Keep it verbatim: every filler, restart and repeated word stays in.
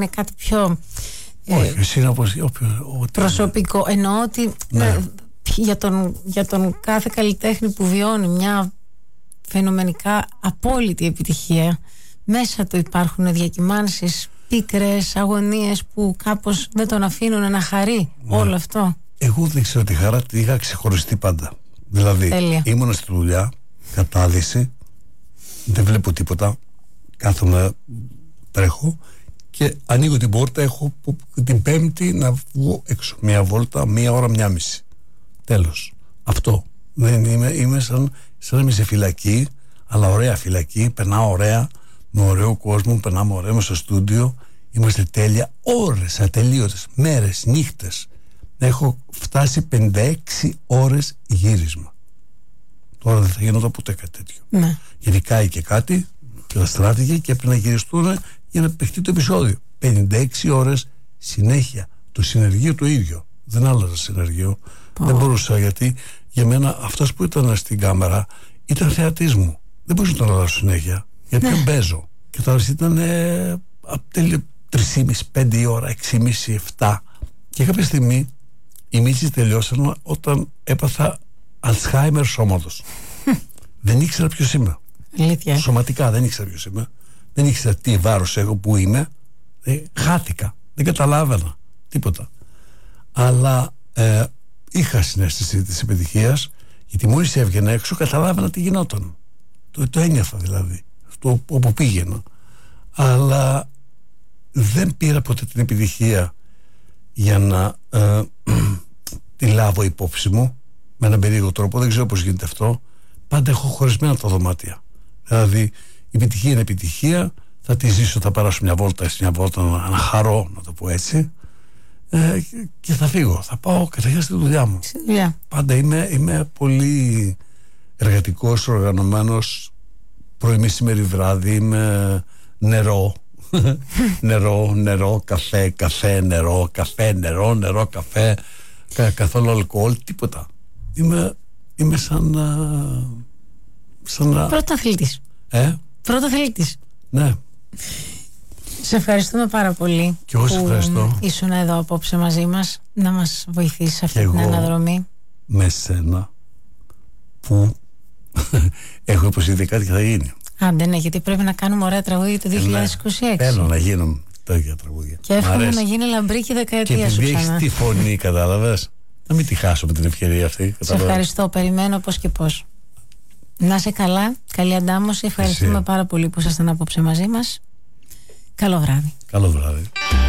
είναι κάτι πιο όχι, εσύ είναι όπως, προσωπικό. Εννοώ ότι ναι. για, τον, για τον κάθε καλλιτέχνη που βιώνει μια φαινομενικά απόλυτη επιτυχία, μέσα του υπάρχουν διακυμάνσεις, πίκρες, αγωνίες που κάπως δεν τον αφήνουν να χαρεί, ναι. όλο αυτό. Εγώ δεν ξέρω τη χαρά, τη είχα ξεχωριστεί πάντα. Δηλαδή, τέλεια. Ήμουνα στη δουλειά, κατάδυση, δεν βλέπω τίποτα, κάθομαι, τρέχω και ανοίγω την πόρτα, έχω την Πέμπτη να βγω έξω. Μία βόλτα, μία ώρα, μία μισή. Τέλος. Αυτό. Δεν είμαι, είμαι σαν, σαν να είμαι σε φυλακή, αλλά ωραία φυλακή, περνάω ωραία, με ωραίο κόσμο, περνάμε ωραία στο στούντιο, είμαστε τέλεια, ώρες ατελείωτες, μέρες, νύχτες. Έχω φτάσει πενήντα έξι ώρες γύρισμα. Τώρα δεν θα γίνονταν ποτέ κάτι τέτοιο. Ναι. Γιατί κάει και κάτι, καταστράφηκε και έπρεπε να γυριστούν για να παιχτεί το επεισόδιο. πενήντα έξι ώρες συνέχεια. Το συνεργείο το ίδιο. Δεν άλλαζα συνεργείο. Oh. Δεν μπορούσα, γιατί για μένα αυτός που ήταν στην κάμερα ήταν θεατής μου. Δεν μπορούσα να τον αλλάζω συνέχεια. Γιατί δεν παίζω. Και τώρα ήταν ε, τρεις και μισή, πέντε η ώρα, έξι και μισή, επτά. Και κάποια στιγμή οι μίτσες τελειώσαν όταν έπαθα Αλτσχάιμερ σώματος. Δεν ήξερα ποιος είμαι. Αλήθεια. Σωματικά δεν ήξερα ποιος είμαι. Δεν ήξερα τι βάρος έχω, που είμαι. Ε, χάθηκα. Δεν καταλάβαινα τίποτα. Αλλά ε, είχα συναίσθηση της επιτυχίας, γιατί μόλις έβγαινα έξω καταλάβαινα τι γινόταν. Το, το ένιωθα δηλαδή. Αυτό όπου πήγαινα. Αλλά δεν πήρα ποτέ την επιτυχία για να ε, τη λάβω υπόψη μου με έναν περίεργο τρόπο. Δεν ξέρω πώς γίνεται αυτό. Πάντα έχω χωρισμένα τα δωμάτια. Δηλαδή η επιτυχία είναι επιτυχία, θα τη ζήσω, θα περάσω μια βόλτα, μια βόλτα να, να χαρώ, να το πω έτσι, ε, και θα φύγω, θα πάω καταρχήν στη δουλειά μου. Yeah. Πάντα είμαι, είμαι πολύ εργατικός, οργανωμένος, πρωί, μεσημέρι, βράδυ, είμαι νερό. νερό, νερό, καφέ, καφέ, νερό, καφέ, νερό, νερό, καφέ, κα, καθόλου αλκοόλ, τίποτα. Είμαι, είμαι σαν, σαν να... Πρωταθλητής. Ε? Πρωταθλητής. Ναι. Σε ευχαριστούμε πάρα πολύ. Και εγώ σε ευχαριστώ. Ήσουν εδώ απόψε μαζί μας να μας βοηθήσεις σε αυτή την αναδρομή. Με σένα που έχω υποσχεθεί κάτι και θα γίνει. Άντε ναι, γιατί πρέπει να κάνουμε ωραία τραγούδια το δύο χιλιάδες είκοσι έξι. Θέλω να γίνουν τέτοια τραγούδια. Και εύχομαι να γίνει λαμπρή και η δεκαετία σου ξανά. Και επειδή έχεις τη φωνή, κατάλαβες, να μην τη χάσω με την ευκαιρία αυτή. Σε ευχαριστώ, περιμένω πώς και πώς. Να είσαι καλά, καλή αντάμωση. Ευχαριστούμε Εσύ. πάρα πολύ που ήσασταν απόψε μαζί μας. Καλό βράδυ. Καλό βράδυ.